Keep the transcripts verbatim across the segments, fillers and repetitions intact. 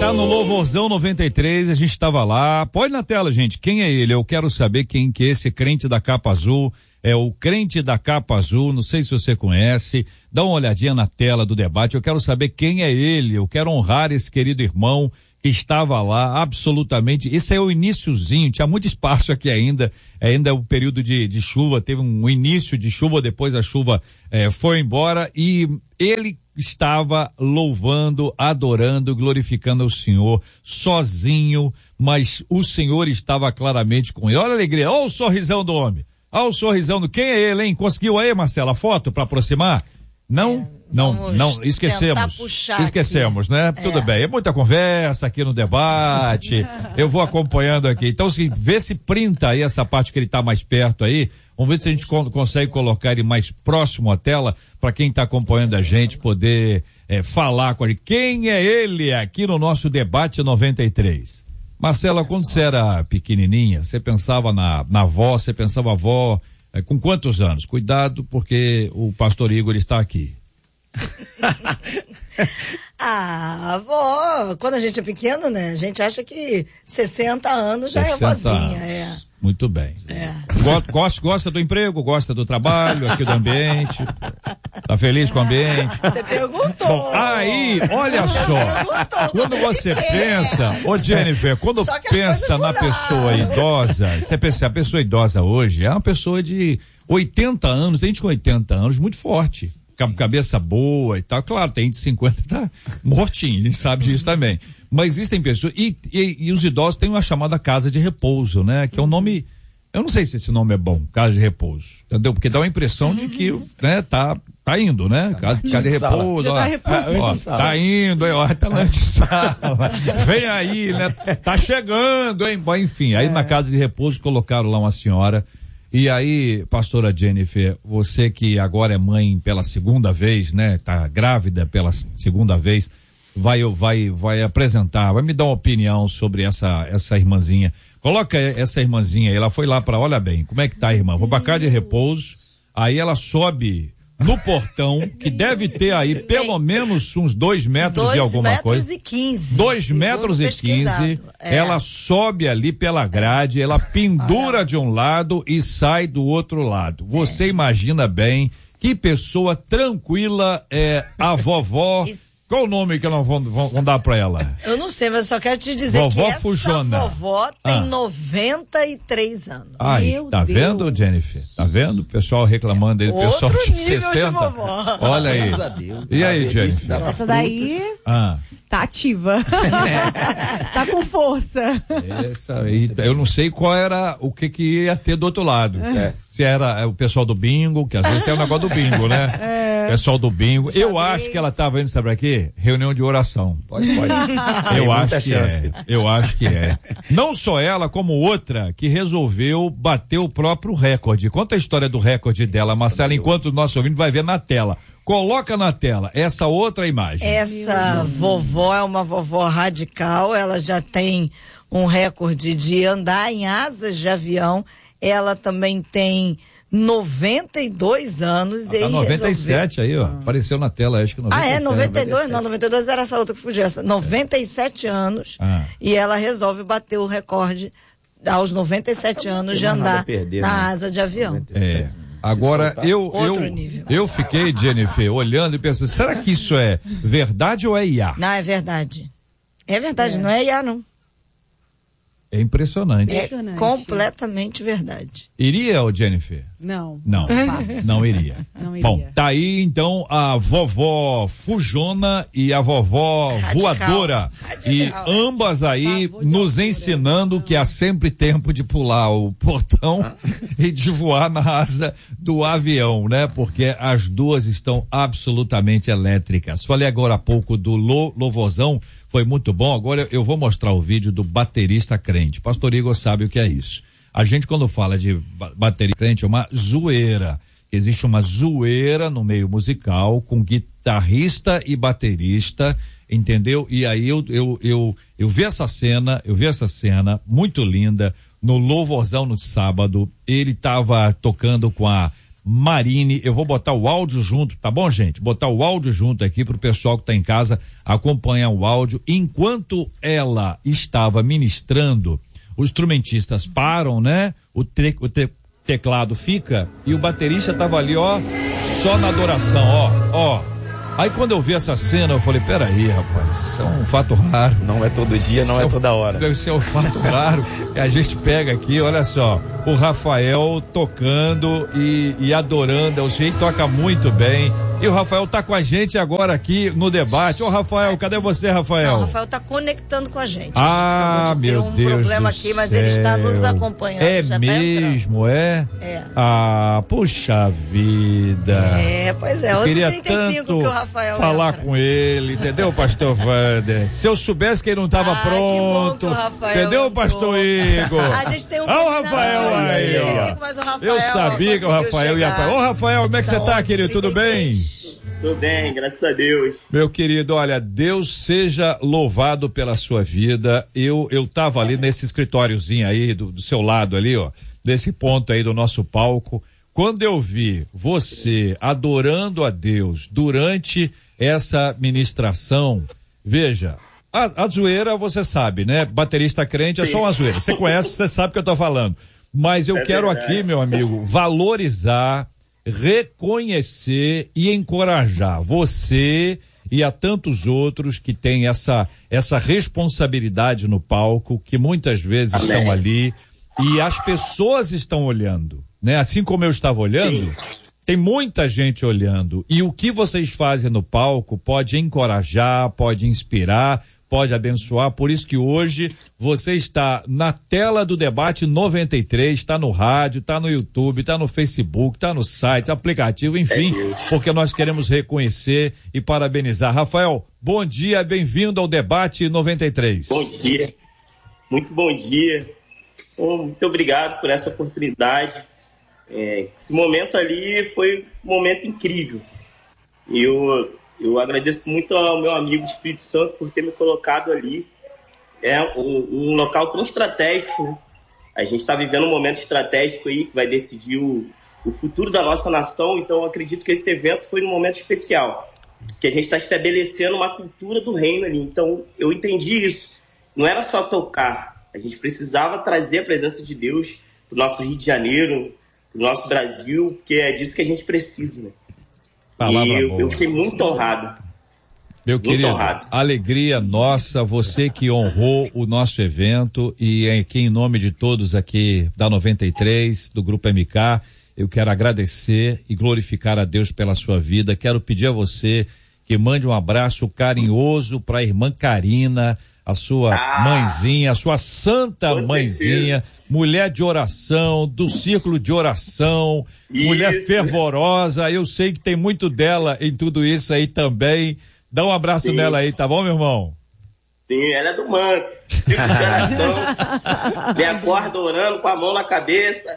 tá no Louvorzão noventa e três, a gente estava lá. Pode na tela, gente. Quem é ele? Eu quero saber quem que é esse crente da capa azul. É o crente da capa azul, não sei se você conhece. Dá uma olhadinha na tela do debate. Eu quero saber quem é ele. Eu quero honrar esse querido irmão que estava lá, absolutamente. Esse é o iniciozinho, tinha muito espaço aqui ainda, ainda é o período de, de chuva, teve um início de chuva, depois a chuva eh, foi embora e ele estava louvando, adorando, glorificando o Senhor, sozinho, mas o Senhor estava claramente com ele. Olha a alegria, olha o sorrisão do homem, olha o sorrisão do, quem é ele, hein? Conseguiu aí, Marcela, a foto para aproximar? Não? É. Não, não, esquecemos, esquecemos, aqui. Né? É. Tudo bem, é muita conversa aqui no debate, eu vou acompanhando aqui, então se vê se printa aí essa parte que ele tá mais perto aí, vamos ver se a gente con- consegue colocar ele mais próximo à tela, para quem tá acompanhando a gente poder é, falar com ele, quem é ele aqui no nosso debate noventa e três. Marcela, quando você era pequenininha, você pensava na, na avó, você pensava avó, é, com quantos anos? Cuidado, porque o pastor Igor está aqui. Ah, avó, quando a gente é pequeno, né? A gente acha que sessenta anos já é vozinha. É. Muito bem. É. Gosta, gosta do emprego, gosta do trabalho, aqui do ambiente. Tá feliz com o ambiente? Você perguntou. Bom, aí, olha só. Quando você pensa, ô Jennifer, quando pensa na pessoa idosa, você pensa, a pessoa idosa hoje é uma pessoa de oitenta anos, tem gente com oitenta anos, muito forte. Cabeça boa e tal, claro, tem de cinquenta, tá mortinho, a gente sabe disso também, mas existem pessoas, e, e, e os idosos têm uma chamada casa de repouso, né, que é um nome, eu não sei se esse nome é bom, casa de repouso, entendeu, porque dá uma impressão de que, né, tá, tá indo, né, casa, casa de repouso, ó, ó, tá indo, ó, tá na antessala, vem aí, né, tá chegando, hein, bom, enfim, aí na casa de repouso colocaram lá uma senhora. E aí, pastora Jennifer, você que agora é mãe pela segunda vez, né? Tá grávida pela segunda vez, vai, vai, vai apresentar, vai me dar uma opinião sobre essa, essa irmãzinha. Coloca essa irmãzinha aí, ela foi lá para, olha bem, como é que tá a irmã? Vou pra casa de repouso, aí ela sobe no portão, que deve ter aí pelo menos uns dois metros dois e alguma coisa. Dois metros e quinze. Dois metros e quinze. É. Ela sobe ali pela grade, ela pendura de um lado e sai do outro lado. Você é. Imagina bem que pessoa tranquila é a vovó. Isso. Qual o nome que nós vamos, vamos dar pra ela? Eu não sei, mas eu só quero te dizer vovó que essa Fujona. vovó tem ah. noventa e três anos. Ai, Meu tá Deus. Vendo, Jennifer? Tá vendo? O pessoal reclamando aí, o pessoal de sessenta. De vovó. Olha aí. E aí, Jennifer? Essa daí ah. tá ativa. Tá com força. Essa aí, eu não sei qual era, o que que ia ter do outro lado. É. Se era o pessoal do bingo, que às vezes tem o negócio do bingo, né? É. Pessoal do bingo. Eu Xadrez. Acho que ela estava indo, sabe pra quê? Reunião de oração. Pode, pode. Eu acho que chance. é. Eu acho que é. Não só ela, como outra que resolveu bater o próprio recorde. Conta a história do recorde dela, Marcela, enquanto o nosso ouvinte vai ver na tela. Coloca na tela essa outra imagem. Essa vovó é uma vovó radical, ela já tem um recorde de andar em asas de avião. Ela também tem noventa e dois anos. Ah, tá noventa e sete resolveu... aí, ó. Apareceu na tela, acho que noventa e sete. Ah, é? noventa e dois? Não, noventa e dois era essa outra que fugia. Essa, noventa e sete anos. Ah. E ela resolve bater o recorde aos noventa e sete ah, anos de andar perder, na né? asa de avião. É. Agora, eu, eu, eu fiquei, Jennifer, olhando e pensando, será que isso é verdade ou é I A? Não, é verdade. É verdade, é. Não é I A, não. É impressionante. É completamente verdade. Iria, ô Jennifer? Não. Não, não iria. Não iria. Bom, tá aí então a vovó Fujona e a vovó Radical. Voadora. Radical. E ambas aí nos ensinando que há sempre tempo de pular o portão e de voar na asa do avião, né? Porque as duas estão absolutamente elétricas. Falei agora há pouco do lo, louvozão. Foi muito bom. Agora eu vou mostrar o vídeo do baterista crente. Pastor Igor sabe o que é isso. A gente, quando fala de bateria crente, é uma zoeira. Existe uma zoeira no meio musical com guitarrista e baterista, entendeu? E aí eu, eu, eu, eu vi essa cena, eu vi essa cena muito linda no Louvorzão no sábado. Ele estava tocando com a Marine. Eu vou botar o áudio junto, tá bom, gente? Botar o áudio junto aqui pro pessoal que tá em casa acompanhar o áudio. Enquanto ela estava ministrando, os instrumentistas param, né? O, te, o te, teclado fica e o baterista tava ali, ó, só na adoração, ó, ó. Aí quando eu vi essa cena, eu falei, peraí, rapaz, isso é um fato raro. Não é todo dia, não é, é toda hora. Deve ser um fato raro que a gente pega aqui, olha só, o Rafael tocando e, e adorando, o sujeito toca muito bem. E o Rafael tá com a gente agora aqui no debate. Ô, Rafael, cadê você, Rafael? Não, o Rafael tá conectando com a gente. Ah, a gente meu um Deus problema do aqui, mas céu. ele está nos acompanhando. É já mesmo, tá é? É. Ah, puxa vida. É, pois é, eu queria onze e trinta e cinco tanto que o Rafael falar entra. com ele, entendeu, pastor Wander? Se eu soubesse que ele não estava Ai, que bom pronto, que o Rafael entendeu, entrou. pastor Igor? A gente tem um Olha o Rafael aí, ó. mas o Rafael Eu sabia que o Rafael ia falar. Ô, Rafael, como é que você tá, querido? Tudo bem? Tudo bem, graças a Deus. Meu querido, olha, Deus seja louvado pela sua vida. Eu eu tava ali nesse escritóriozinho aí, do, do seu lado ali, ó, desse ponto aí do nosso palco. Quando eu vi você adorando a Deus durante essa ministração, veja, a, a zoeira você sabe, né? Baterista crente é só uma zoeira. Você conhece, você sabe o que eu tô falando. Mas eu É quero verdade. aqui, meu amigo, valorizar, reconhecer e encorajar você e a tantos outros que têm essa essa responsabilidade no palco, que muitas vezes Amém. estão ali e as pessoas estão olhando, né? Assim como eu estava olhando, Sim. tem muita gente olhando e o que vocês fazem no palco pode encorajar, pode inspirar, pode abençoar, por isso que hoje você está na tela do Debate noventa e três, está no rádio, está no YouTube, está no Facebook, está no site, aplicativo, enfim, porque nós queremos reconhecer e parabenizar. Rafael, bom dia, bem-vindo ao Debate noventa e três. Bom dia, muito bom dia, bom, muito obrigado por essa oportunidade. É, esse momento ali foi um momento incrível. Eu Eu agradeço muito ao meu amigo Espírito Santo por ter me colocado ali. É um, um local tão estratégico, né? A gente está vivendo um momento estratégico aí que vai decidir o, o futuro da nossa nação. Então, eu acredito que esse evento foi um momento especial, que a gente está estabelecendo uma cultura do reino ali. Então, eu entendi isso. Não era só tocar. A gente precisava trazer a presença de Deus para o nosso Rio de Janeiro, para o nosso Brasil, porque é disso que a gente precisa, né? Palavra e eu, boa. eu fiquei muito honrado. Meu muito querido, honrado. alegria nossa, você que honrou o nosso evento e aqui em nome de todos aqui da noventa e três, do Grupo M K, eu quero agradecer e glorificar a Deus pela sua vida. Quero pedir a você que mande um abraço carinhoso para a irmã Karina, a sua Ah, mãezinha, a sua santa com mãezinha, certeza. mulher de oração, do círculo de oração, Isso. mulher fervorosa. Eu sei que tem muito dela em tudo isso aí também. Dá um abraço Sim. nela aí, tá bom, meu irmão? Sim, ela é do manto. Fico de oração. Me acorda orando com a mão na cabeça.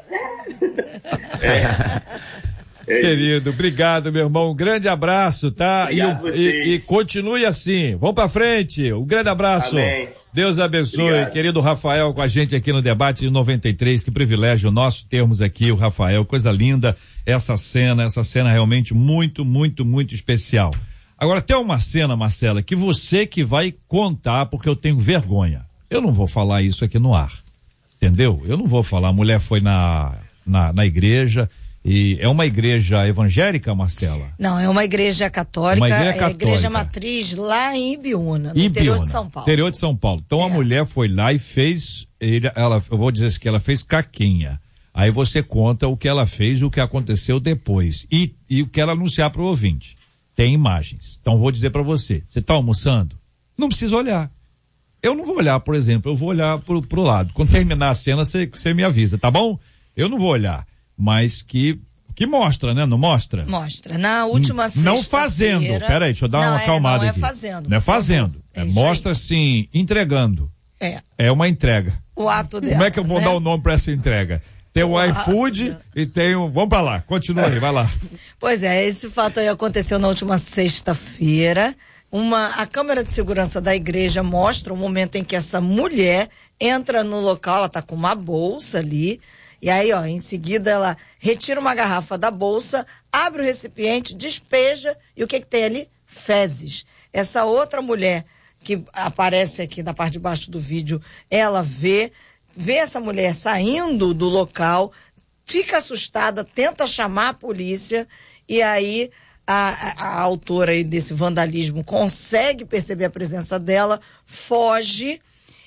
É. É. Querido, obrigado, meu irmão. Um grande abraço, tá? E, Obrigado o- você. e, e continue assim. Vamos pra frente. Um grande abraço. Amém. Deus abençoe. Obrigado. Querido Rafael com a gente aqui no Debate noventa e três. Que privilégio nosso termos aqui o Rafael. Coisa linda essa cena, essa cena realmente muito, muito, muito especial. Agora tem uma cena, Marcela, que você que vai contar, porque eu tenho vergonha. Eu não vou falar isso aqui no ar. Entendeu? Eu não vou falar. A mulher foi na, na, na igreja. E é uma igreja evangélica, Marcela? Não, é uma igreja católica, Uma igreja é a católica. igreja matriz lá em Ibiúna, no Ibiúna, interior de São Paulo. Interior de São Paulo. Então a É. mulher foi lá e fez, ele, ela, eu vou dizer assim, que ela fez caquinha. Aí você conta o que ela fez, o que aconteceu depois e, e o que ela anunciar para o ouvinte. Tem imagens. Então vou dizer para você, você está almoçando? Não precisa olhar. Eu não vou olhar, por exemplo, eu vou olhar pro, pro lado. Quando terminar a cena, você, você me avisa, tá bom? Eu não vou olhar, mas que que mostra, né? Não mostra? Mostra. Na última sexta-feira... Não fazendo. Peraí, deixa eu dar não, uma é, acalmada não aqui. Não é fazendo. Não é fazendo. É É, isso mostra aí. assim, entregando. É, É uma entrega. o ato dela. Como é que eu vou né? dar o nome para essa entrega? Tem o, O iFood ato. e tem o... Vamos pra lá, continua aí, vai lá. Pois é, esse fato aí aconteceu na última sexta-feira. Uma, a câmera de segurança da igreja mostra o momento em que essa mulher entra no local, ela tá com uma bolsa ali, E aí, ó, em seguida ela retira uma garrafa da bolsa, abre o recipiente, despeja, e o que que tem ali? Fezes. Essa outra mulher que aparece aqui na parte de baixo do vídeo, ela vê, vê essa mulher saindo do local, fica assustada, tenta chamar a polícia, e aí a, a, a autora aí desse vandalismo consegue perceber a presença dela, foge,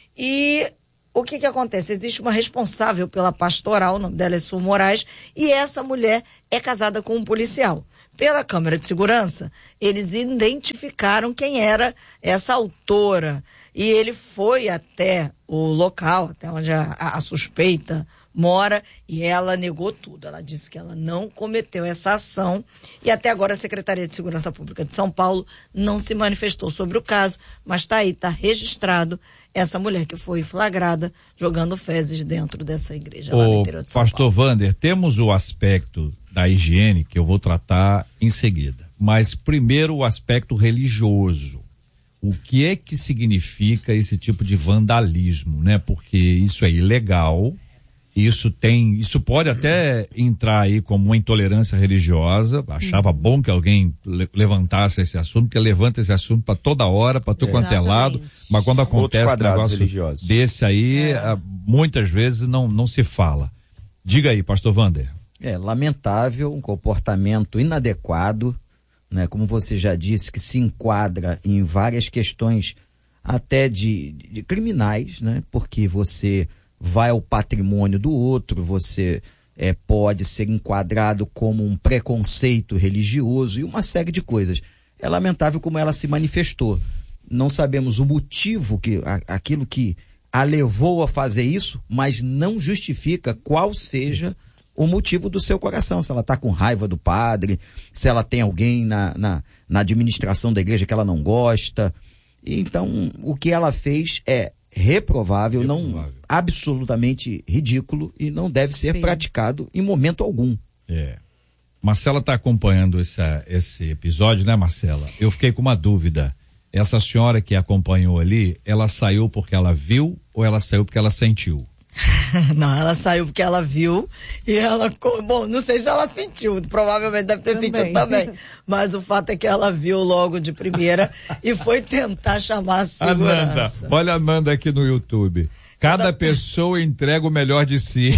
e o que que acontece? Existe uma responsável pela pastoral, o nome dela é Sul Moraes, e essa mulher é casada com um policial. Pela câmera de segurança, eles identificaram quem era essa autora, e ele foi até o local, até onde a, a suspeita mora, e ela negou tudo. Ela disse que ela não cometeu essa ação, e até agora a Secretaria de Segurança Pública de São Paulo não se manifestou sobre o caso, mas está aí, está registrado essa mulher que foi flagrada jogando fezes dentro dessa igreja lá no interior de São Pastor Paulo. Wander, temos o aspecto da higiene que eu vou tratar em seguida, mas primeiro o aspecto religioso. O que é que significa esse tipo de vandalismo, né? Porque isso é ilegal. Isso tem, isso pode até entrar aí como uma intolerância religiosa. Achava bom que alguém le- levantasse esse assunto, porque levanta esse assunto para toda hora, para todo quanto é lado. Mas quando acontece um negócio religiosos. desse aí, É. ah, muitas vezes não, não se fala. Diga aí, pastor Wander. É lamentável, um comportamento inadequado, né? Como você já disse, que se enquadra em várias questões até de, de criminais, né? Porque você vai ao patrimônio do outro, você é, pode ser enquadrado como um preconceito religioso e uma série de coisas. É lamentável como ela se manifestou. Não sabemos o motivo, que, a, aquilo que a levou a fazer isso, mas não justifica qual seja o motivo do seu coração. Se ela está com raiva do padre, se ela tem alguém na, na, na administração da igreja que ela não gosta. Então, o que ela fez é reprovável, Reprovável. não absolutamente ridículo e não deve ser Sim. praticado em momento algum. É. Marcela está acompanhando essa, esse episódio, né, Marcela? Eu fiquei com uma dúvida. Essa senhora que acompanhou ali, ela saiu porque ela viu ou ela saiu porque ela sentiu? Não, ela saiu porque ela viu e ela, bom, não sei se ela sentiu, provavelmente deve ter Também. sentido também, mas o fato é que ela viu logo de primeira e foi tentar chamar a Ananda, segurança. olha a Ananda aqui no YouTube. Cada pessoa entrega o melhor de si.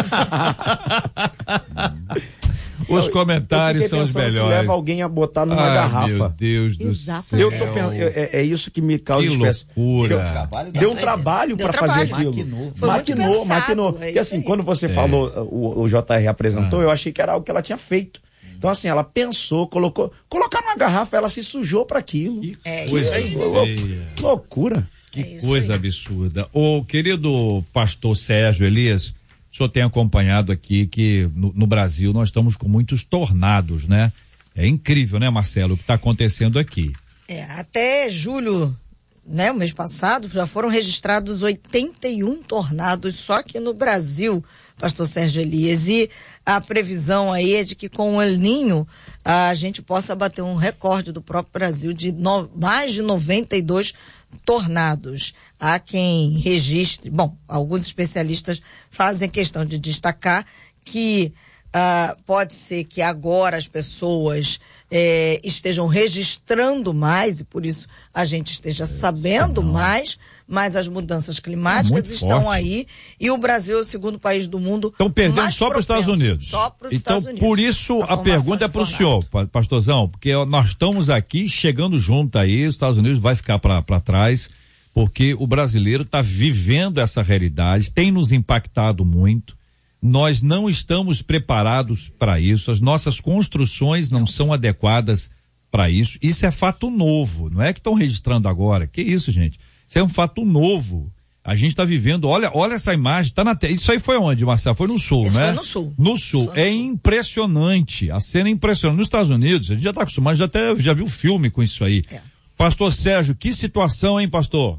Os comentários Eu são os fiquei pensando que melhores. leva alguém a botar numa Ai, garrafa. meu Deus do Exatamente. céu. Eu tô pensando, é, é isso que me causa Que espécie. loucura. Deu trabalho, deu um trabalho Deu para fazer trabalho. aquilo. Maquinou. Foi muito maquinou, pensado, maquinou. é Porque isso assim, aí. quando você É. falou, o, o J R apresentou, Ah. eu achei que era algo que ela tinha feito. Então assim, ela pensou, colocou, colocar numa garrafa, ela se sujou para aquilo. Que É coisa isso aí. feia. Loucura. Que É isso coisa aí. absurda. O querido pastor Sérgio Elias, o senhor tem acompanhado aqui que no, no Brasil nós estamos com muitos tornados, né? É incrível, né, Marcelo, o que está acontecendo aqui. É, até julho, né, o mês passado, já foram registrados oitenta e um tornados só aqui no Brasil, pastor Sérgio Elias, e a previsão aí é de que com o El Ninho a gente possa bater um recorde do próprio Brasil de no, mais de noventa e dois tornados. Há quem registre, bom, alguns especialistas fazem questão de destacar que ah, pode ser que agora as pessoas eh, estejam registrando mais e por isso a gente esteja sabendo mais, mas as mudanças climáticas Muito estão forte. aí e o Brasil é o segundo país do mundo Estão perdendo mais só para os Estados propenso, Unidos. Só para os então, Estados Unidos. por isso, a a formação pergunta é de para o tornado. senhor, pa- pastorzão, porque nós estamos aqui chegando junto aí, os Estados Unidos vai ficar para trás, porque o brasileiro está vivendo essa realidade, tem nos impactado muito. Nós não estamos preparados para isso, as nossas construções não são adequadas para isso. Isso é fato novo, não é que estão registrando agora. Que isso, gente? Isso é um fato novo. A gente está vivendo, olha, olha essa imagem, tá na tela. Isso aí foi onde, Marcelo? Foi no sul, Isso né? foi no sul. No sul. Isso foi no É sul. impressionante. A cena é impressionante. Nos Estados Unidos, a gente já está acostumado, já até já viu filme com isso aí. É. Pastor Sérgio, que situação, hein, pastor?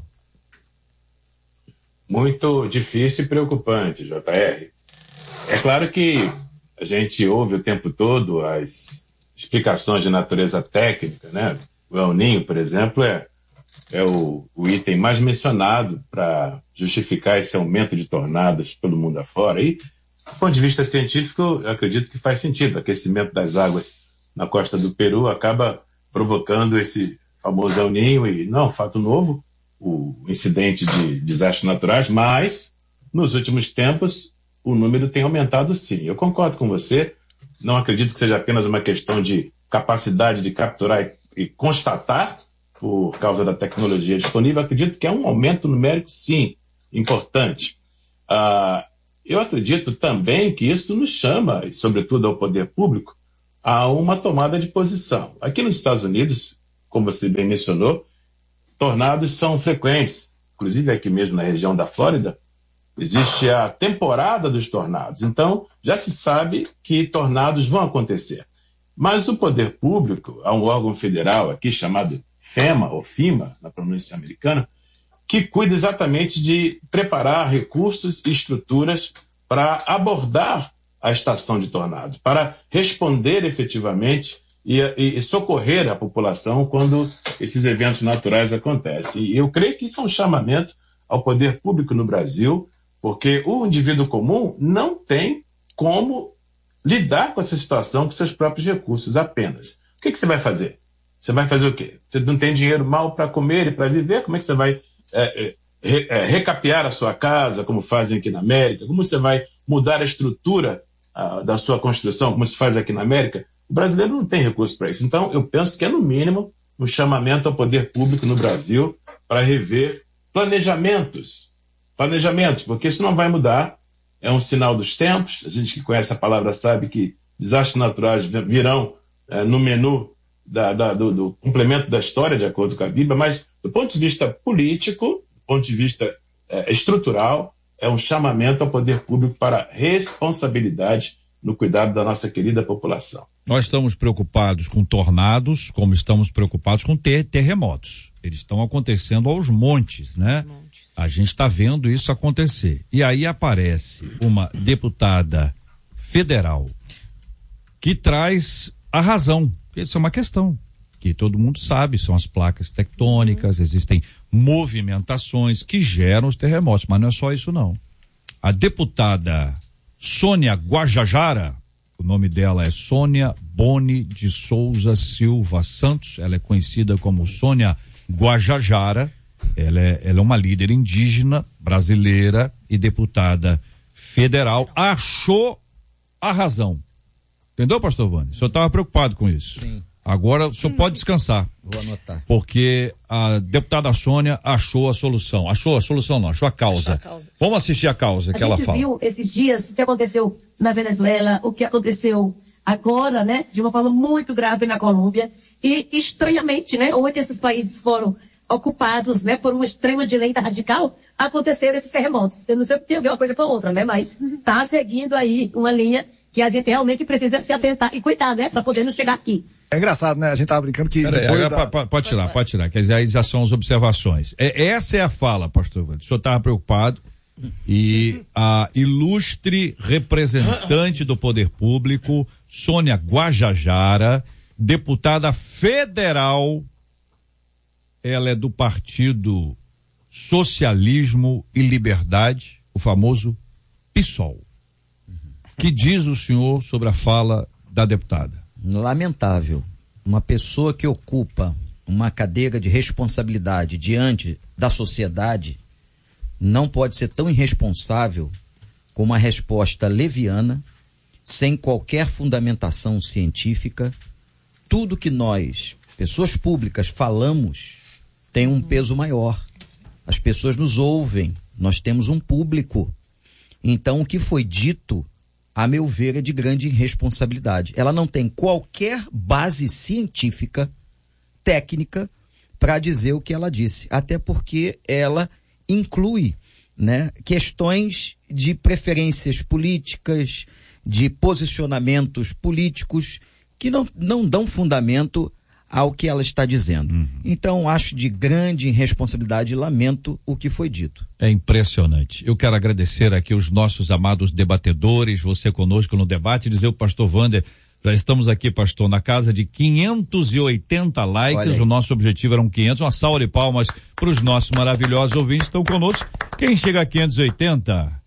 Muito difícil e preocupante, J R. É claro que a gente ouve o tempo todo as explicações de natureza técnica, né? O El Ninho, por exemplo, é, é o, o item mais mencionado para justificar esse aumento de tornados pelo mundo afora. E Do ponto de vista científico, eu acredito que faz sentido. O aquecimento das águas na costa do Peru acaba provocando esse famoso El Niño, e não é um fato novo, o incidente de desastres naturais, mas nos últimos tempos o número tem aumentado sim. Eu concordo com você, não acredito que seja apenas uma questão de capacidade de capturar e, e constatar por causa da tecnologia disponível, acredito que é um aumento numérico sim, importante. Ah, eu acredito também que isso nos chama, e sobretudo ao poder público, a uma tomada de posição. Aqui nos Estados Unidos, como você bem mencionou, tornados são frequentes. Inclusive aqui mesmo na região da Flórida, existe a temporada dos tornados. Então, já se sabe que tornados vão acontecer. Mas o poder público, há um órgão federal aqui chamado FEMA, ou FIMA, na pronúncia americana, que cuida exatamente de preparar recursos e estruturas para abordar a estação de tornados, para responder efetivamente e, e, e socorrer a população quando esses eventos naturais acontecem. E eu creio que isso é um chamamento ao poder público no Brasil, porque o indivíduo comum não tem como lidar com essa situação com seus próprios recursos apenas. O que, que você vai fazer? Você vai fazer o quê? Você não tem dinheiro mal para comer e para viver? Como é que você vai é, é, re, é, recapear a sua casa, como fazem aqui na América? Como você vai mudar a estrutura a, da sua construção, como se faz aqui na América? O brasileiro não tem recurso para isso. Então, eu penso que é, no mínimo, um chamamento ao poder público no Brasil para rever planejamentos. Planejamentos, porque isso não vai mudar. É um sinal dos tempos. A gente que conhece a palavra sabe que desastres naturais virão é, no menu da, da, do, do complemento da história, de acordo com a Bíblia, mas do ponto de vista político, do ponto de vista é, estrutural, é um chamamento ao poder público para responsabilidade no cuidado da nossa querida população. Nós estamos preocupados com tornados, como estamos preocupados com ter, terremotos. Eles estão acontecendo aos montes, né? Montes. A gente está vendo isso acontecer. E aí aparece uma deputada federal que traz a razão. Isso é uma questão que todo mundo sabe, são as placas tectônicas, uhum. Existem movimentações que geram os terremotos, mas não é só isso não. A deputada Sônia Guajajara, o nome dela é Sônia Boni de Souza Silva Santos, ela é conhecida como Sônia Guajajara, ela é, ela é uma líder indígena brasileira e deputada federal, achou a razão. Entendeu, pastor Vânia? O senhor estava preocupado com isso. Sim. Agora o senhor pode descansar. Vou anotar. Porque a deputada Sônia achou a solução. Achou a solução não, achou a causa. Achou a causa. Vamos assistir a causa a que ela fala. A gente viu esses dias o que aconteceu na Venezuela, o que aconteceu agora, né? De uma forma muito grave na Colômbia. E estranhamente, né? Onde esses países foram ocupados, né? Por uma extrema direita radical, aconteceram esses terremotos. Eu não sei o que tem a ver uma coisa com a outra, né? Mas tá seguindo aí uma linha que a gente realmente precisa se atentar e cuidar, né? Para poder não chegar aqui. É engraçado, né? A gente tava brincando que... Pera aí, da... pode, pode tirar, pode tirar. Quer dizer, aí já são as observações. É, essa é a fala, pastor Vânia. O senhor estava preocupado e a ilustre representante do poder público, Sônia Guajajara, deputada federal, ela é do Partido Socialismo e Liberdade, o famoso PSOL. Que diz o senhor sobre a fala da deputada? Lamentável. Uma pessoa que ocupa uma cadeira de responsabilidade diante da sociedade não pode ser tão irresponsável com uma resposta leviana, sem qualquer fundamentação científica. Tudo que nós, pessoas públicas, falamos tem um peso maior. As pessoas nos ouvem, nós temos um público. Então, o que foi dito, a meu ver, é de grande irresponsabilidade. Ela não tem qualquer base científica, técnica, para dizer o que ela disse. Até porque ela inclui, né, questões de preferências políticas, de posicionamentos políticos, que não, não dão fundamento ao que ela está dizendo. Uhum. Então, acho de grande irresponsabilidade e lamento o que foi dito. É impressionante. Eu quero agradecer aqui os nossos amados debatedores, você conosco no debate, dizer o pastor Wander, já estamos aqui, pastor, na casa de quinhentos e oitenta likes, o nosso objetivo eram quinhentos, uma salva de palmas para os nossos maravilhosos ouvintes que estão conosco. Quem chega a quinhentos e oitenta?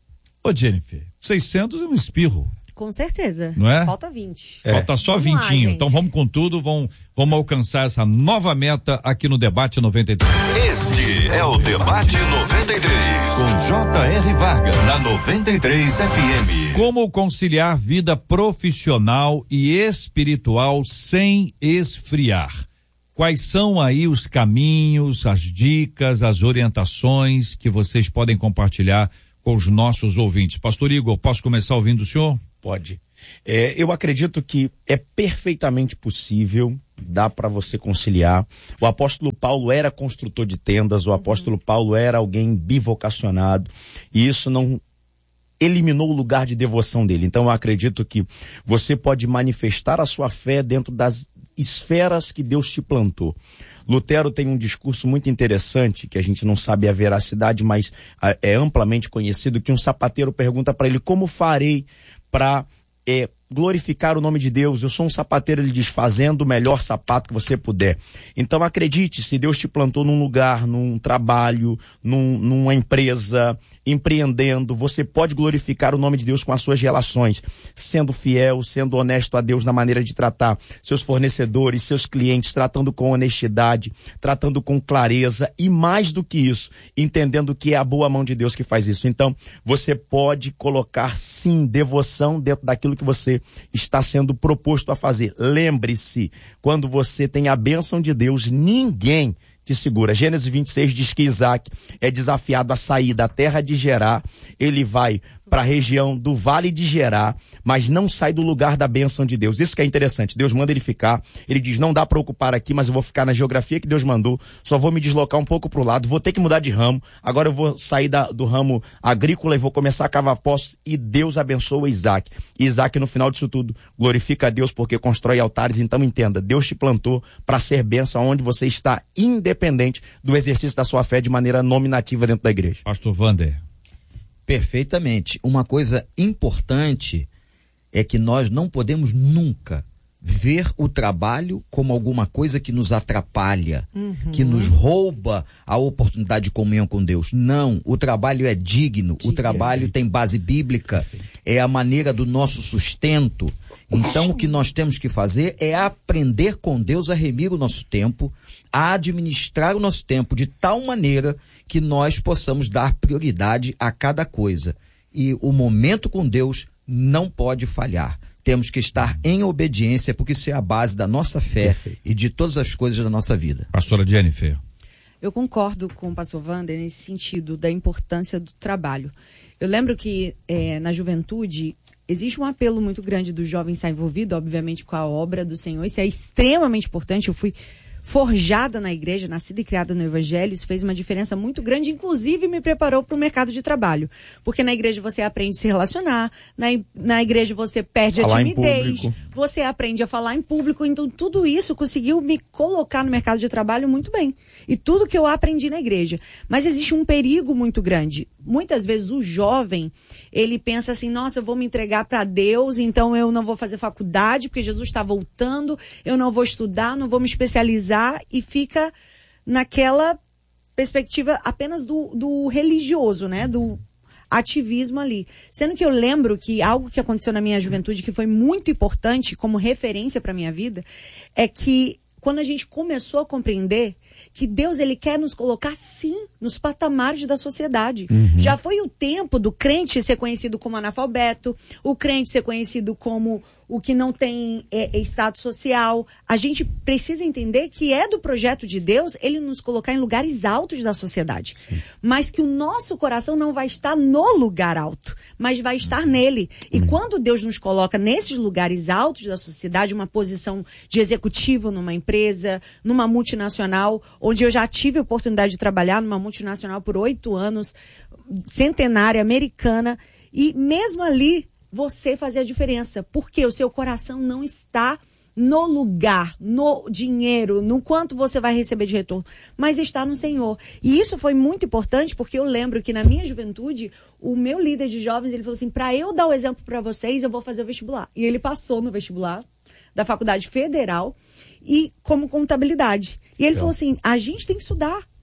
Ô, Jennifer, seiscentos é um espirro. Com certeza. Não é? Falta vinte. É. Falta só vamos lá, vintinho. gente. Então vamos com tudo, vamos, vamos alcançar essa nova meta aqui no Debate noventa e três. Este é o Debate noventa e três, com J R Vargas, na noventa e três F M. Como conciliar vida profissional e espiritual sem esfriar? Quais são aí os caminhos, as dicas, as orientações que vocês podem compartilhar com os nossos ouvintes? Pastor Igor, posso começar ouvindo o senhor? Pode. É, eu acredito que é perfeitamente possível, dá para você conciliar. O apóstolo Paulo era construtor de tendas, o apóstolo Paulo era alguém bivocacionado, e isso não eliminou o lugar de devoção dele. Então eu acredito que você pode manifestar a sua fé dentro das esferas que Deus te plantou. Lutero tem um discurso muito interessante, que a gente não sabe a veracidade, mas a, é amplamente conhecido, que um sapateiro pergunta para ele: como farei para é, glorificar o nome de Deus? Eu sou um sapateiro, ele diz, fazendo o melhor sapato que você puder. Então acredite, se Deus te plantou num lugar, num trabalho, num, numa empresa, empreendendo, você pode glorificar o nome de Deus com as suas relações, sendo fiel, sendo honesto a Deus na maneira de tratar seus fornecedores, seus clientes, tratando com honestidade, tratando com clareza e, mais do que isso, entendendo que é a boa mão de Deus que faz isso. Então, você pode colocar, sim, devoção dentro daquilo que você está sendo proposto a fazer. Lembre-se, quando você tem a bênção de Deus, ninguém te segura. Gênesis vinte e seis diz que Isaac é desafiado a sair da terra de Gerar, ele vai para a região do Vale de Gerar, mas não sai do lugar da bênção de Deus. Isso que é interessante. Deus manda ele ficar, ele diz, não dá para ocupar aqui, mas eu vou ficar na geografia que Deus mandou, só vou me deslocar um pouco para o lado, vou ter que mudar de ramo, agora eu vou sair da, do ramo agrícola e vou começar a cavar poços, e Deus abençoa Isaac. E Isaac, no final disso tudo, glorifica a Deus porque constrói altares. Então entenda, Deus te plantou para ser bênção onde você está, independente do exercício da sua fé de maneira nominativa dentro da igreja. Pastor Vander. Perfeitamente. Uma coisa importante é que nós não podemos nunca ver o trabalho como alguma coisa que nos atrapalha, uhum. que nos rouba a oportunidade de comunhão com Deus. Não, o trabalho é digno, Diga, o trabalho é tem base bíblica, é a maneira do nosso sustento. Então, o que nós temos que fazer é aprender com Deus a remir o nosso tempo, a administrar o nosso tempo de tal maneira que nós possamos dar prioridade a cada coisa. E o momento com Deus não pode falhar. Temos que estar em obediência, porque isso é a base da nossa fé Perfeito. E de todas as coisas da nossa vida. Pastora Jennifer. Eu concordo com o pastor Wander nesse sentido da importância do trabalho. Eu lembro que é, na juventude existe um apelo muito grande do jovem estar envolvido, obviamente, com a obra do Senhor. Isso é extremamente importante. Eu fui forjada na igreja, nascida e criada no evangelho, isso fez uma diferença muito grande, inclusive me preparou para o mercado de trabalho, porque na igreja você aprende a se relacionar, na, na igreja você perde falar a timidez, você aprende a falar em público, então tudo isso conseguiu me colocar no mercado de trabalho muito bem, e tudo que eu aprendi na igreja. Mas existe um perigo muito grande. Muitas vezes o jovem, ele pensa assim, nossa, eu vou me entregar para Deus, então eu não vou fazer faculdade, porque Jesus está voltando, eu não vou estudar, não vou me especializar, e fica naquela perspectiva apenas do, do religioso, né? Do ativismo ali. Sendo que eu lembro que algo que aconteceu na minha juventude, que foi muito importante como referência para minha vida, é que quando a gente começou a compreender que Deus, ele quer nos colocar, sim, nos patamares da sociedade. Uhum. Já foi o tempo do crente ser conhecido como analfabeto, o crente ser conhecido como o que não tem é, é status social. A gente precisa entender que é do projeto de Deus ele nos colocar em lugares altos da sociedade. Sim. Mas que o nosso coração não vai estar no lugar alto, mas vai estar uhum. nele. E uhum. quando Deus nos coloca nesses lugares altos da sociedade, uma posição de executivo numa empresa, numa multinacional, onde eu já tive a oportunidade de trabalhar numa multinacional por oito anos, centenária, americana, e mesmo ali você fazer a diferença, porque o seu coração não está no lugar, no dinheiro, no quanto você vai receber de retorno, mas está no Senhor. E isso foi muito importante, porque eu lembro que na minha juventude, o meu líder de jovens, ele falou assim, para eu dar o exemplo para vocês, eu vou fazer o vestibular. E ele passou no vestibular da Faculdade Federal, e como contabilidade. E ele é. falou assim, a gente tem que estudar.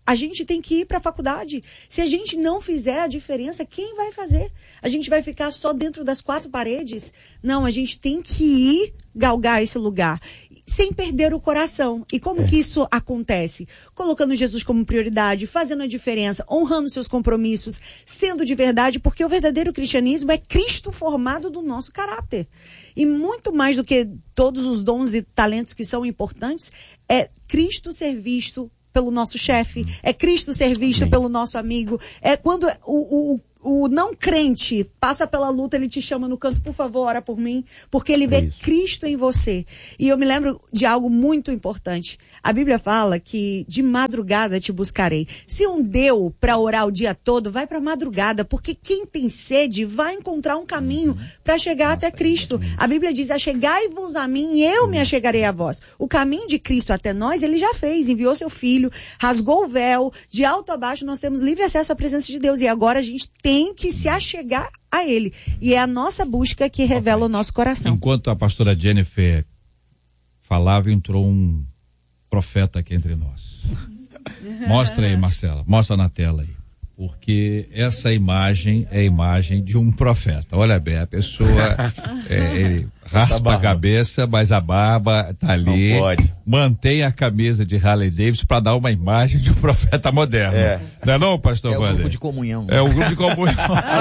a gente tem que ir para a faculdade. Se a gente não fizer a diferença, quem vai fazer? A gente vai ficar só dentro das quatro paredes? Não, a gente tem que ir galgar esse lugar, sem perder o coração. E como é. que isso acontece? Colocando Jesus como prioridade, fazendo a diferença, honrando seus compromissos, sendo de verdade, porque o verdadeiro cristianismo é Cristo formado do nosso caráter. E muito mais do que todos os dons e talentos que são importantes, é Cristo ser visto pelo nosso chefe, é Cristo ser visto Amém. Pelo nosso amigo, é quando o, o, o não crente passa pela luta, ele te chama no canto, por favor, ora por mim, porque ele vê Isso. Cristo em você. E eu me lembro de algo muito importante. A Bíblia fala que de madrugada te buscarei. Se não deu para orar o dia todo, vai para madrugada, porque quem tem sede vai encontrar um caminho para chegar Nossa, até Cristo. A Bíblia diz, achegai-vos a mim e eu me achegarei a vós. O caminho de Cristo até nós, ele já fez, enviou seu filho, rasgou o véu, de alto a baixo nós temos livre acesso à presença de Deus, e agora a gente tem que se achegar a ele. E é a nossa busca que revela okay. o nosso coração. Enquanto a pastora Jennifer falava, entrou um profeta aqui entre nós. Mostra aí, Marcela, mostra na tela aí. Porque essa imagem é a imagem de um profeta. Olha bem, a pessoa é, ele raspa a cabeça, mas a barba tá ali. Não pode. Mantém a camisa de Harley Davidson para dar uma imagem de um profeta moderno. É. Não é não, pastor Wander? É o grupo de comunhão. É o grupo de comunhão.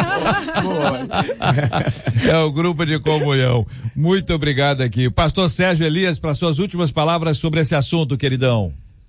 É o grupo de comunhão. Muito obrigado aqui. Pastor Sérgio Elias, para suas últimas palavras sobre esse assunto, queridão.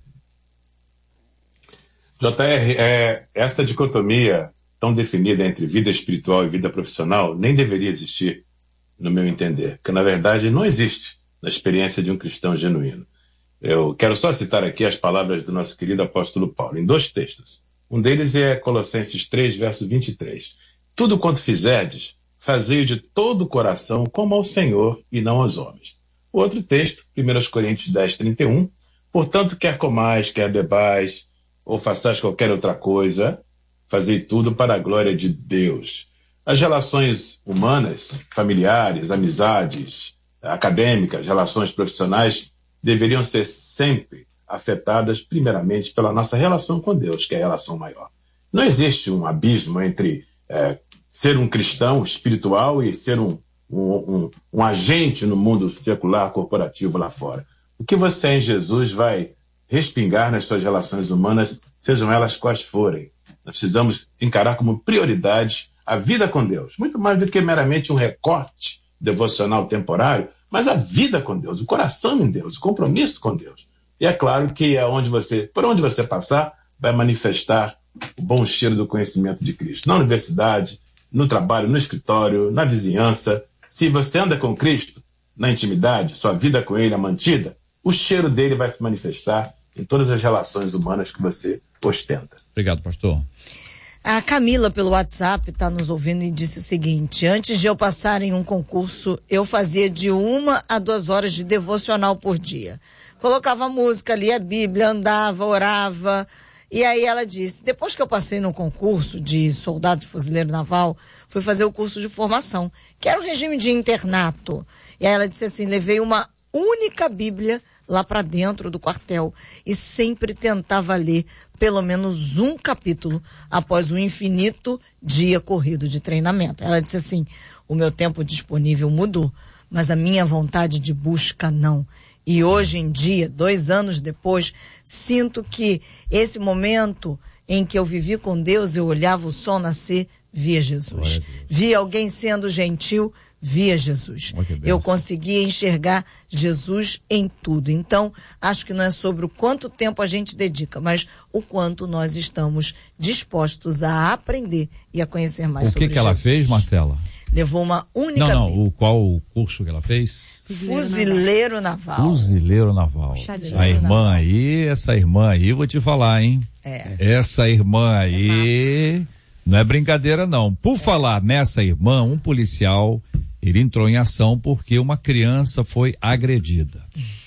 J R, é, essa dicotomia tão definida entre vida espiritual e vida profissional nem deveria existir, no meu entender, porque na verdade não existe na experiência de um cristão genuíno. Eu quero só citar aqui as palavras do nosso querido apóstolo Paulo, em dois textos. Um deles é Colossenses três, verso vinte e três. Tudo quanto fizerdes, fazei-o de todo o coração como ao Senhor e não aos homens. O outro texto, primeira Coríntios dez, trinta e um. Portanto, quer comais, quer bebais, ou façais qualquer outra coisa, fazei tudo para a glória de Deus. As relações humanas, familiares, amizades, acadêmicas, relações profissionais, deveriam ser sempre afetadas primeiramente pela nossa relação com Deus, que é a relação maior. Não existe um abismo entre é, ser um cristão espiritual e ser um, um, um, um agente no mundo secular, corporativo lá fora. O que você é em Jesus vai respingar nas suas relações humanas, sejam elas quais forem. Nós precisamos encarar como prioridade a vida com Deus, muito mais do que meramente um recorte devocional temporário, mas a vida com Deus, o coração em Deus, o compromisso com Deus. E é claro que é onde você, por onde você passar, vai manifestar o bom cheiro do conhecimento de Cristo. Na universidade, no trabalho, no escritório, na vizinhança. Se você anda com Cristo, na intimidade, sua vida com Ele é mantida, o cheiro dele vai se manifestar em todas as relações humanas que você ostenta. Obrigado, pastor. A Camila, pelo WhatsApp, está nos ouvindo e disse o seguinte: antes de eu passar em um concurso, eu fazia de uma a duas horas de devocional por dia. Colocava música, lia a Bíblia, andava, orava. E aí ela disse, depois que eu passei no concurso de soldado de fuzileiro naval, fui fazer o curso de formação, que era um regime de internato. E aí ela disse assim, levei uma única Bíblia lá para dentro do quartel e sempre tentava ler pelo menos um capítulo após um infinito dia corrido de treinamento. Ela disse assim, o meu tempo disponível mudou, mas a minha vontade de busca não. E hoje em dia, dois anos depois, sinto que esse momento em que eu vivi com Deus, eu olhava o sol nascer, via Jesus. Via alguém sendo gentil, via Jesus. Eu conseguia enxergar Jesus em tudo. Então, acho que não é sobre o quanto tempo a gente dedica, mas o quanto nós estamos dispostos a aprender e a conhecer mais o sobre que que Jesus. ela fez, Marcela? Levou uma única... Não, não, o, qual o curso que ela fez? Fuzileiro Naval. Fuzileiro Naval. A irmã aí, essa irmã aí, vou te falar, hein? É. Essa irmã aí, não é brincadeira não. Por é. falar nessa irmã, um policial, ele entrou em ação porque uma criança foi agredida.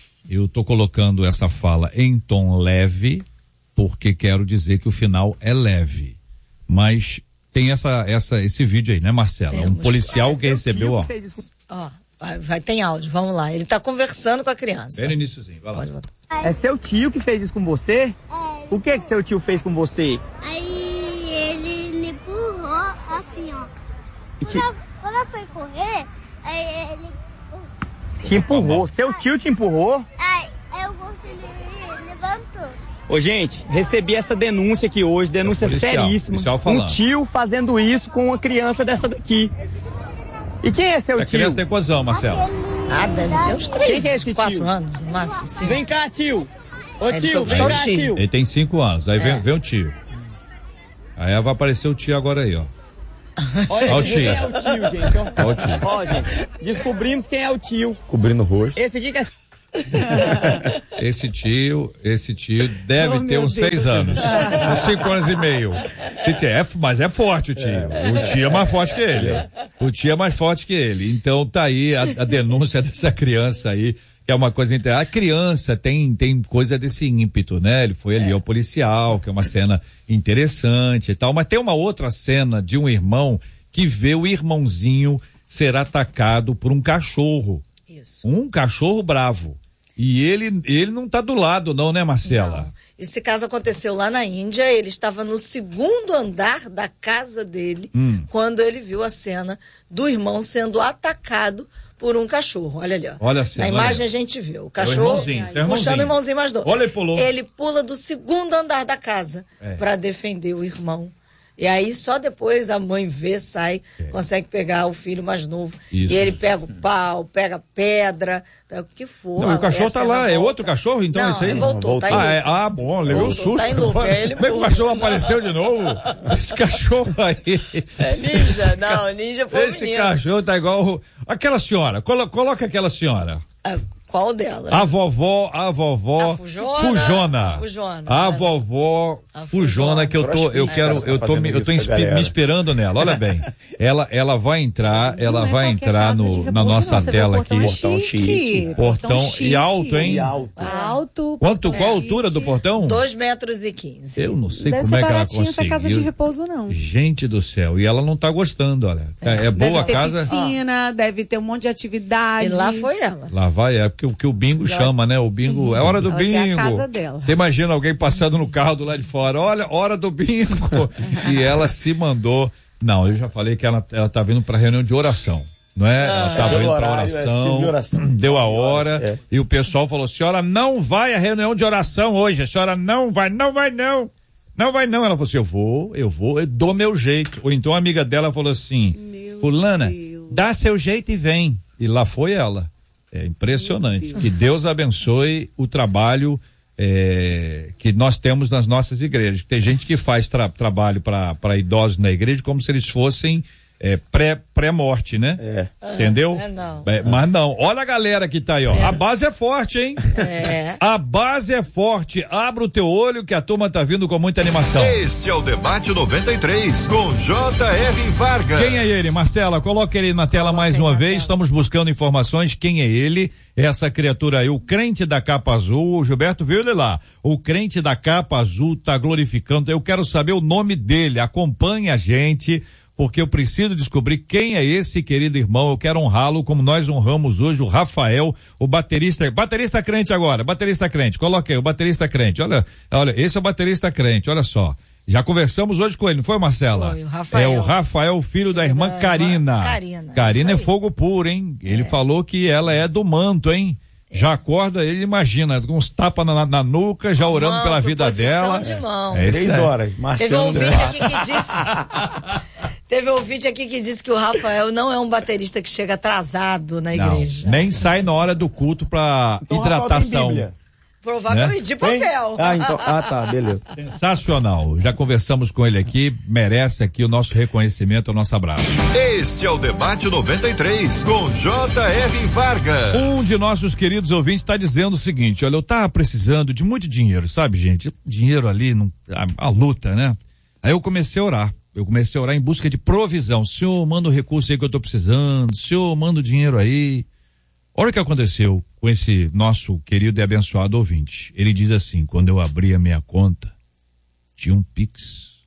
Eu tô colocando essa fala em tom leve, porque quero dizer que o final é leve. Mas tem essa, essa, esse vídeo aí, né, Marcela? Temos. Um policial que recebeu, ó. Ó. Vai, vai, tem áudio, vamos lá. Ele tá conversando com a criança. Bem no iníciozinho, vai lá. É seu tio que fez isso com você? É, O que que seu tio fez com você? Aí ele me empurrou assim, ó. E te... Quando, eu, quando eu fui correr, aí ele... Te empurrou? Seu tio te empurrou? Aí eu consegui, levantou. Ô, gente, recebi essa denúncia aqui hoje, denúncia É policial, seríssima. policial falando. Um tio fazendo isso com uma criança dessa daqui. E quem é seu A tio? criança tem quantos anos, Marcelo? Ah, deve ter uns três, Quem que é esse quatro tio? anos, no máximo, sim. Vem cá, tio. Ô, Aí ele tio, foi vem buscar cá, o tio. tio. Ele tem cinco anos, aí É. vem, vem o tio. Aí vai aparecer o tio agora aí, ó. Olha Ó o quem tio. é o tio, gente. Ó. Ó o tio. Ó, gente, descobrimos quem é o tio. Cobrindo o rosto. Esse aqui que é... Esse tio, esse tio deve Oh, ter meu uns Deus. seis anos. Uns cinco anos e meio. Se tio, é, mas é forte o tio. O tio é mais forte que ele. O tio é mais forte que ele. Então tá aí a, a denúncia dessa criança aí, que é uma coisa inter... A criança tem, tem coisa desse ímpeto, né? Ele foi ali ao policial, que é uma cena interessante e tal, mas tem uma outra cena de um irmão que vê o irmãozinho ser atacado por um cachorro. Isso. Um cachorro bravo. E ele, ele não tá do lado não, né, Marcela? Não. Esse caso aconteceu lá na Índia, ele estava no segundo andar da casa dele, Hum. quando ele viu a cena do irmão sendo atacado por um cachorro. Olha ali, ó. Olha a cena, Na imagem olha. a gente vê o É o cachorro irmãozinho, esse é o puxando irmãozinho. o irmãozinho mais novo. Olha, ele pulou. Ele pula do segundo andar da casa É. para defender o irmão. E aí só depois a mãe vê, sai, consegue pegar o filho mais novo. Isso. E ele pega o pau, pega pedra, pega o que for. Não, o cachorro tá Essa lá, é volta. outro cachorro então Não, esse aí? ele voltou, tá em ah, loop. é, ah, bom, levei um Voltou, susto. tá em loop, aí ele Como é que o pula. cachorro apareceu de novo? Esse cachorro aí. É ninja, não, ninja foi o Esse menino. cachorro tá igual o- aquela senhora, colo- coloca aquela senhora. Ah, qual dela? A vovó, a vovó A Fujona? Fujona. Fujona, A né? vovô A Fujona Fujona. que eu tô, eu Crossfit, quero, cara, eu tá tô, me- fazendo eu tô isso com a inspi- me galera. esperando nela. Olha bem. Ela, ela vai entrar, ela Não é vai qualquer entrar casa de no, repouso, na nossa não. Você vê o tela portão aqui. é Portão chique. chique. Portão e chique. alto, hein? E alto. Alto. Quanto, portão qual a chique. altura do portão? Dois metros e quinze. Eu não sei Deve como ser é que ela baratinho essa casa de conseguiu. repouso, não. Gente do céu, e ela não tá gostando, olha. É, é boa Deve a ter casa. piscina, deve ter um monte de atividade. E lá foi ela. Lá vai, é porque o que o bingo chama, né? O bingo, é hora do Ela quer a bingo. casa dela. Você imagina alguém passando no carro do lado de fora, olha, hora do bingo. E ela se mandou. Não, eu já falei que ela, ela tá vindo pra reunião de oração. Não é? Ela tava Deu indo pra horário, é, oração, de oração. deu a hora, É. e o pessoal falou, senhora não vai à reunião de oração hoje, a senhora não vai, não vai não, não vai não. Ela falou assim, eu vou, eu vou, eu dou meu jeito. Ou então a amiga dela falou assim, fulana, dá seu jeito e vem. E lá foi ela. É impressionante. Que Deus abençoe o trabalho é, que nós temos nas nossas igrejas. Tem gente que faz tra- trabalho para idosos na igreja como se eles fossem é, pré, pré-morte, né? É. Entendeu? É, não. É, mas não. Olha a galera que tá aí, ó. A base é forte, hein? É. A base é forte. Abra o teu olho que a turma tá vindo com muita animação. Este é o Debate noventa e três, com J R. Vargas. Quem é ele, Marcela? Coloca ele na tela mais uma vez. Estamos buscando informações. Quem é ele? Essa criatura aí, o crente da capa azul. O Gilberto viu ele lá. O crente da capa azul tá glorificando. Eu quero saber o nome dele. Acompanhe a gente, porque eu preciso descobrir quem é esse querido irmão. Eu quero honrá-lo como nós honramos hoje o Rafael, o baterista, baterista crente agora, baterista crente. Coloca aí, o baterista crente. Olha, olha, esse é o baterista crente, olha só. Já conversamos hoje com ele, não foi, Marcela? Foi, o Rafael. É o Rafael, filho da irmã da Karina. irmã Karina, Karina é isso aí. fogo puro, hein? Ele falou que ela é do manto, hein? Já acorda, ele imagina, com uns tapas na, na nuca, já orando Mão, pela vida posição dela. de mão. É isso Três aí. horas. Teve um Marcelo. ouvinte aqui que disse. Teve um ouvinte aqui que disse que o Rafael não é um baterista que chega atrasado na Não, igreja. nem sai na hora do culto pra Então, Rafael, tem hidratação. Bíblia? Provavelmente Né? de Tem? papel. Ah, então. Ah, tá, beleza. Sensacional. Já conversamos com ele aqui, merece aqui o nosso reconhecimento, o nosso abraço. Este é o Debate noventa e três, com J R. Vargas. Um de nossos queridos ouvintes está dizendo o seguinte, olha, eu tava precisando de muito dinheiro, sabe, gente? Dinheiro ali, não, a, a luta, né? Aí eu comecei a orar. Eu comecei a orar em busca de provisão. Senhor, manda o recurso aí que eu tô precisando. Senhor, manda o dinheiro aí. Olha o que aconteceu com esse nosso querido e abençoado ouvinte. Ele diz assim, quando eu abri a minha conta, tinha um Pix.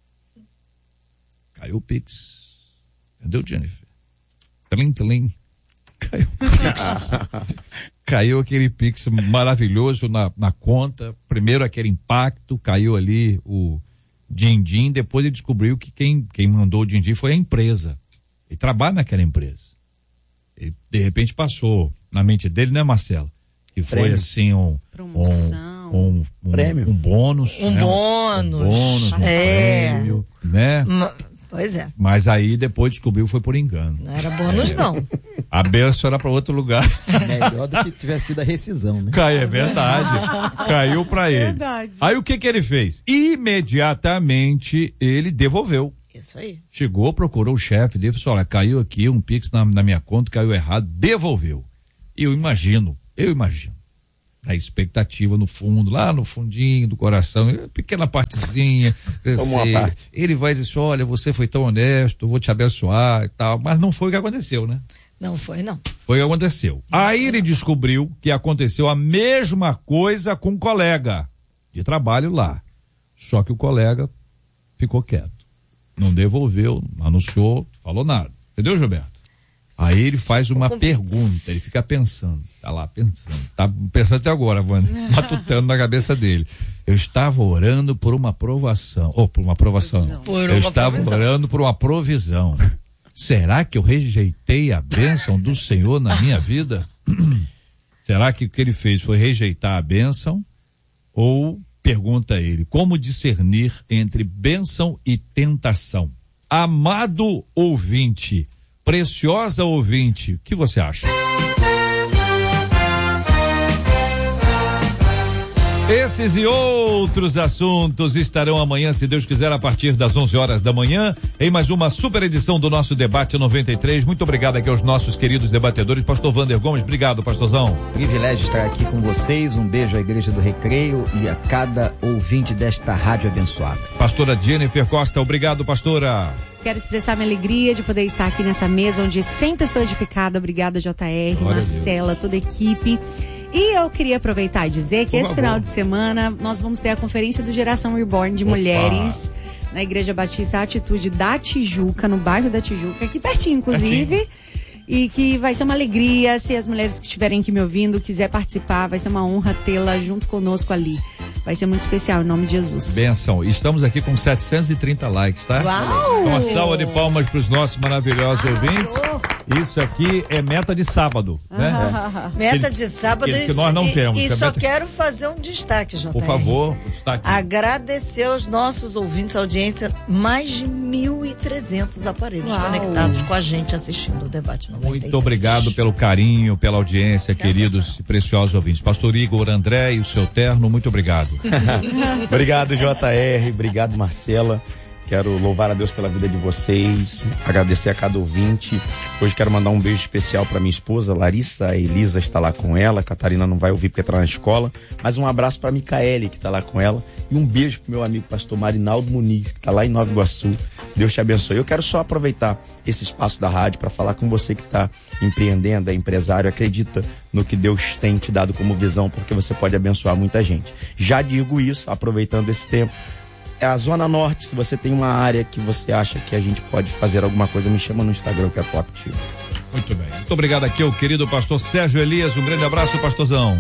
Caiu o Pix. Entendeu, Jennifer? Tlim, tlim. Caiu o Pix. caiu aquele Pix maravilhoso na, na conta. Primeiro aquele impacto, caiu ali o din-din, depois ele descobriu que quem, quem mandou o din-din foi a empresa. Ele trabalha naquela empresa. E de repente passou na mente dele, né, Marcelo? Que foi Prêmio. assim um, Promoção. um, um, um, Prêmio. um bônus. Um né? bônus. Um bônus, um É. prêmio, né? Ma- Pois é. Mas aí depois descobriu foi por engano. Não era bônus, não. A benção era para outro lugar. Melhor do que tivesse sido a rescisão, né? Caiu, é verdade. Caiu para ele. Verdade. Aí o que que ele fez? Imediatamente ele devolveu. Isso aí. Chegou, procurou o chefe dele, falou: olha, caiu aqui um Pix na, na minha conta, caiu errado, devolveu. E eu imagino, eu imagino, a expectativa no fundo, lá no fundinho do coração, pequena partezinha, Tomou assim, uma parte. ele vai dizer: olha, você foi tão honesto, vou te abençoar e tal, mas não foi o que aconteceu, né? Não foi, não. Foi o que aconteceu. Aí ele descobriu que aconteceu a mesma coisa com um colega de trabalho lá. Só que o colega ficou quieto. Não devolveu, não anunciou, falou nada. Entendeu, Gilberto? Aí ele faz uma pergunta, ele fica pensando, tá lá pensando, tá pensando até agora, Wanda, matutando na cabeça dele. Eu estava orando por uma aprovação, ou por uma aprovação, não. Por eu uma estava provisão. orando por uma provisão. Será que eu rejeitei a bênção do Senhor na minha vida? Será que o que ele fez foi rejeitar a bênção? Ou, pergunta ele, como discernir entre bênção e tentação? Amado ouvinte, preciosa ouvinte, o que você acha? Esses e outros assuntos estarão amanhã, se Deus quiser, a partir das onze horas da manhã, em mais uma super edição do nosso Debate noventa e três. Muito obrigado aqui aos nossos queridos debatedores. Pastor Wander Gomes, obrigado, pastorzão. Privilégio estar aqui com vocês. Um beijo à Igreja do Recreio e a cada ouvinte desta rádio abençoada. Pastora Jennifer Costa, obrigado, pastora. Quero expressar minha alegria de poder estar aqui nessa mesa onde cem pessoas de picada. Obrigada, J R, Glória a Marcela, toda a equipe. E eu queria aproveitar e dizer que Por esse favor. final de semana nós vamos ter a conferência do Geração Reborn de Opa. Mulheres na Igreja Batista Atitude da Tijuca, no bairro da Tijuca, aqui pertinho, inclusive. Pertinho. E que vai ser uma alegria, se as mulheres que estiverem aqui me ouvindo quiser participar, vai ser uma honra tê-la junto conosco ali. Vai ser muito especial, em nome de Jesus. Benção. Estamos aqui com setecentos e trinta likes, tá? Uau! Uma salva de palmas para os nossos maravilhosos ouvintes. Isso aqui é meta de sábado, né? Meta Que- de sábado que- e, que nós não e- temos, e que é só meta- quero fazer um destaque, J R. Por favor, está aqui. Agradecer aos nossos ouvintes, audiência, mais de mil e trezentos aparelhos Uau. conectados com a gente assistindo o debate noventa e três. Muito obrigado pelo carinho, pela audiência, Sensacional. queridos e preciosos ouvintes. Pastor Igor André e o seu terno, muito obrigado. Obrigado, J R. Obrigado, Marcela. Quero louvar a Deus pela vida de vocês, agradecer a cada ouvinte. Hoje quero mandar um beijo especial para minha esposa, Larissa. A Elisa está lá com ela, a Catarina não vai ouvir porque está na escola. Mas um abraço para a Micaele, que está lá com ela. E um beijo pro meu amigo pastor Marinaldo Muniz, que está lá em Nova Iguaçu. Deus te abençoe. Eu quero só aproveitar esse espaço da rádio para falar com você que está empreendendo, é empresário, acredita no que Deus tem te dado como visão, porque você pode abençoar muita gente. Já digo isso, aproveitando esse tempo. É a Zona Norte, se você tem uma área que você acha que a gente pode fazer alguma coisa, me chama no Instagram, eu quero falar contigo. Muito bem. Muito obrigado aqui ao querido pastor Sérgio Elias. Um grande abraço, pastorzão.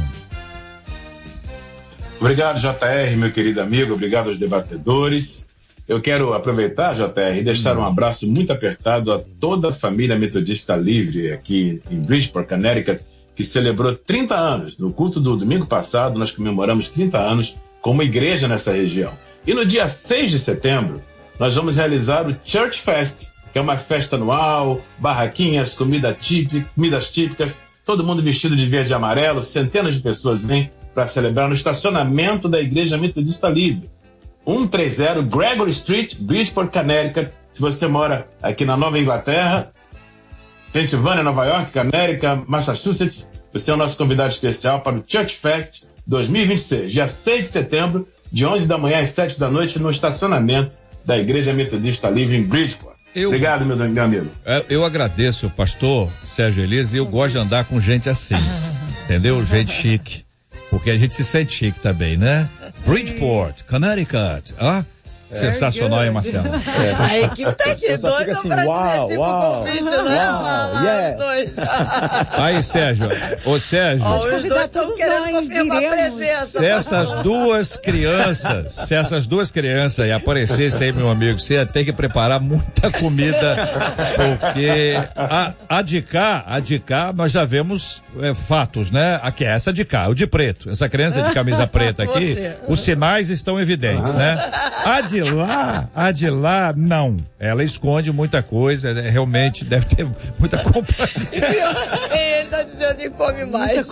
Obrigado, J R, meu querido amigo. Obrigado aos debatedores. Eu quero aproveitar, J R, e deixar um abraço muito apertado a toda a família Metodista Livre aqui em Bridgeport, Connecticut, que celebrou trinta anos. No culto do domingo passado, nós comemoramos trinta anos como igreja nessa região. E no dia seis de setembro, nós vamos realizar o Church Fest, que é uma festa anual, barraquinhas, comida típica, comidas típicas, todo mundo vestido de verde e amarelo, centenas de pessoas vêm para celebrar no estacionamento da Igreja Metodista Livre. cento e trinta Gregory Street, Bridgeport, Connecticut. Se você mora aqui na Nova Inglaterra, Pensilvânia, Nova York, Connecticut, Massachusetts, você é o nosso convidado especial para o Church Fest dois mil e vinte e seis, dia seis de setembro, de onze da manhã às sete da noite, no estacionamento da Igreja Metodista Livre em Bridgeport. Eu- Obrigado, meu, meu amigo. É, Eu agradeço o pastor Sérgio Elias e eu gosto de andar com gente assim, entendeu? Gente chique, porque a gente se sente chique também, né? Bridgeport, Connecticut, ah? Sensacional, hein, Marcelo? É. A equipe tá aqui, doida assim, pra uau, dizer sim uau, pro convite, uau, né? Uau, lá, lá, yeah. Os dois. Aí, Sérgio, ô Sérgio. Ó, os dois estão querendo confirmar a presença. Se essas duas crianças, se essas duas crianças aí aparecessem aí, meu amigo, você ia ter que preparar muita comida, porque a, a de cá, a de cá, nós já vemos é, fatos, né? Aqui, essa de cá, o de preto, essa criança de camisa preta aqui, você. Os sinais estão evidentes, né? A de lá, a de lá, não. Ela esconde muita coisa, realmente deve ter muita companhia. Ele tá dizendo que come mais.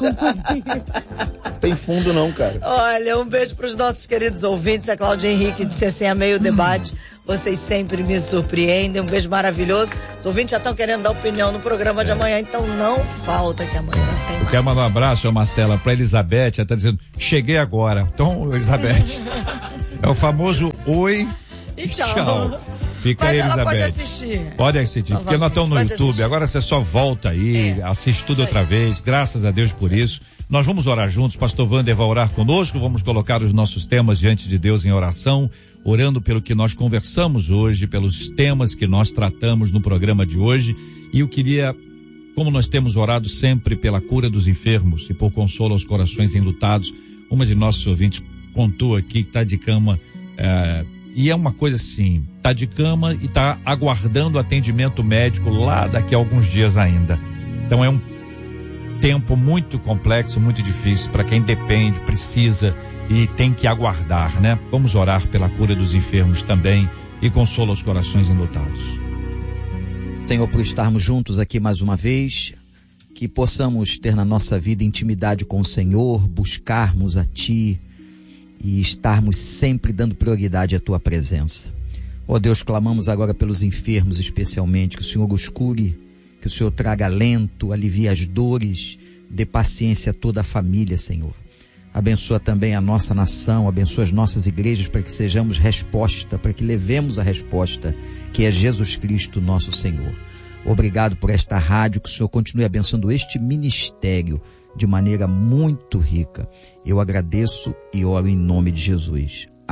Tem fundo não, cara. Olha, um beijo pros nossos queridos ouvintes. A Cláudia Henrique disse assim, a meio debate, vocês sempre me surpreendem. Um beijo maravilhoso. Os ouvintes já estão querendo dar opinião no programa de amanhã, então não falta que amanhã tem mais. Eu quero mandar um abraço, Marcela, pra Elizabeth, ela tá dizendo, cheguei agora. Então, Elizabeth, é o famoso oi e tchau. tchau. Fica Mas aí, ela Elizabeth. pode assistir. Pode assistir, porque nós estamos no YouTube. Assistir. Agora você só volta aí, é, assiste tudo outra vez. Graças a Deus por isso. Nós vamos orar juntos. Pastor Wander vai orar conosco. Vamos colocar os nossos temas diante de Deus em oração, orando pelo que nós conversamos hoje, pelos temas que nós tratamos no programa de hoje. E eu queria, como nós temos orado sempre pela cura dos enfermos e por consolo aos corações enlutados, uma de nossos ouvintes contou aqui que está de cama, é, e é uma coisa assim, tá de cama e tá aguardando atendimento médico lá daqui a alguns dias ainda. Então é um tempo muito complexo, muito difícil para quem depende, precisa e tem que aguardar, né? Vamos orar pela cura dos enfermos também e consolo aos corações enlutados. Senhor, por estarmos juntos aqui mais uma vez, que possamos ter na nossa vida intimidade com o Senhor, buscarmos a Ti e estarmos sempre dando prioridade à Tua presença. Ó oh Deus, clamamos agora pelos enfermos especialmente, que o Senhor os cure, que o Senhor traga alento, alivie as dores, dê paciência a toda a família, Senhor. Abençoa também a nossa nação, abençoa as nossas igrejas para que sejamos resposta, para que levemos a resposta, que é Jesus Cristo, nosso Senhor. Obrigado por esta rádio, que o Senhor continue abençoando este ministério de maneira muito rica. Eu agradeço e oro em nome de Jesus.